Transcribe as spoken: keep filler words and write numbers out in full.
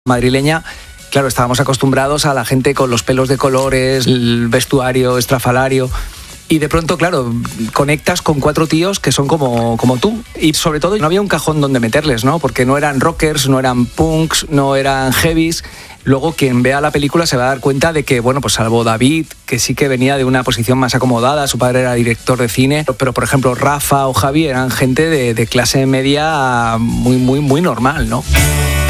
madrileña, claro, estábamos acostumbrados a la gente con los pelos de colores, el vestuario estrafalario. Y de pronto, claro, conectas con cuatro tíos que son como, como tú. Y sobre todo no había un cajón donde meterles, ¿no? Porque no eran rockers, no eran punks, no eran heavies. Luego quien vea la película se va a dar cuenta de que, bueno, pues salvo David, que sí que venía de una posición más acomodada, su padre era director de cine, pero por ejemplo Rafa o Javi eran gente de, de clase media muy, muy, muy normal, ¿no?